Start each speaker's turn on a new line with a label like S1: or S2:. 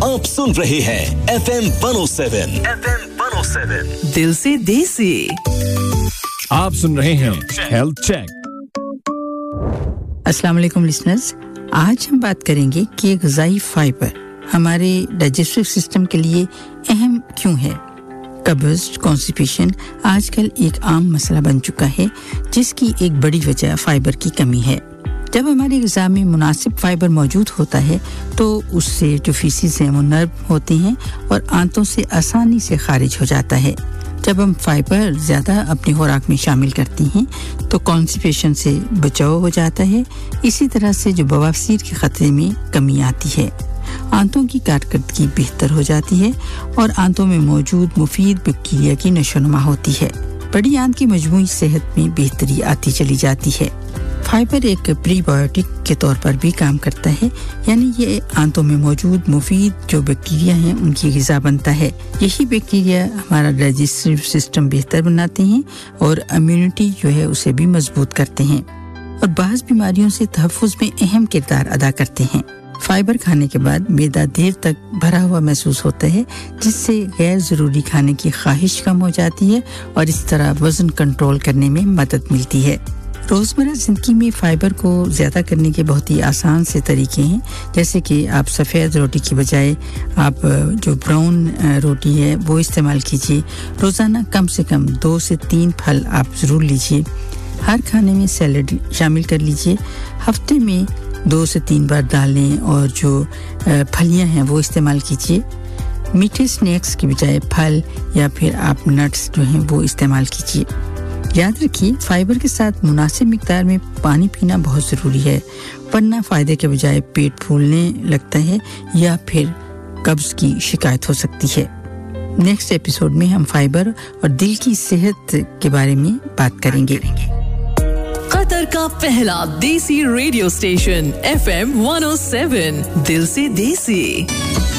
S1: आप सुन रहे हैं FM 107
S2: दिल से देसी
S3: आप सुन रहे हैं हेल्थ चेक
S4: अस्सलाम वालेकुम लिसनर्स आज हम बात करेंगे कि ग़िज़ाई फाइबर हमारे डाइजेस्टिव सिस्टम के लिए अहम क्यों है कब्ज़ कॉन्स्टिपेशन आजकल एक आम मसला बन चुका है जिसकी एक बड़ी वजह फाइबर की कमी है जब हमारी ग़िज़ा में मुनासिब फाइबर मौजूद होता है तो उससे जो फीसिस हैं वो नर्म होते हैं और आंतों से आसानी से खारिज हो जाता है जब हम फाइबर ज़्यादा अपने खुराक में शामिल करते हैं तो कॉन्स्टिपेशन से बचाव हो जाता है इसी तरह से जो बवासीर के खतरे में कमी आती है आंतों की कारकर्दगी बेहतर हो जाती है और आंतों में मौजूद मुफीद बैक्टीरिया की नशोनुमा होती है बड़ी आंत की मजमूई सेहत में बेहतरी आती चली जाती है फाइबर एक प्रीबायोटिक के तौर पर भी काम करता है यानी ये आंतों में मौजूद मुफीद जो बैक्टीरिया हैं उनकी ग़िज़ा बनता है यही बैक्टीरिया हमारा डाइजेस्टिव सिस्टम बेहतर बनाते हैं और इम्यूनिटी जो है उसे भी मजबूत करते हैं और बाज़ बीमारियों से तहफ़्फ़ुज़ में अहम किरदार अदा करते हैं फाइबर खाने के बाद मैदा देर तक भरा हुआ महसूस होता है जिससे गैर ज़रूरी खाने की ख्वाहिश कम हो जाती है और इस तरह वज़न कंट्रोल करने में मदद मिलती है रोज़मर्रा ज़िंदगी में फाइबर को ज़्यादा करने के बहुत ही आसान से तरीके हैं जैसे कि आप सफ़ेद रोटी की बजाय आप जो ब्राउन रोटी है वो इस्तेमाल कीजिए रोज़ाना कम से कम 2 से 3 फल आप ज़रूर लीजिए हर खाने में सैलेड शामिल कर लीजिए हफ्ते में 2 से 3 बार दाल लें और जो फलियां हैं वो इस्तेमाल कीजिए मीठे स्नैक्स की बजाय फल या फिर आप नट्स जो हैं वो इस्तेमाल कीजिए याद रखिए फाइबर के साथ मुनासिब मिक़दार में पानी पीना बहुत ज़रूरी है वरना फ़ायदे के बजाय पेट फूलने लगता है या फिर कब्ज़ की शिकायत हो सकती है नेक्स्ट एपिसोड में हम फाइबर और दिल की सेहत के बारे में बात करेंगे
S2: कतर का पहला देसी रेडियो स्टेशन FM 107 दिल से देसी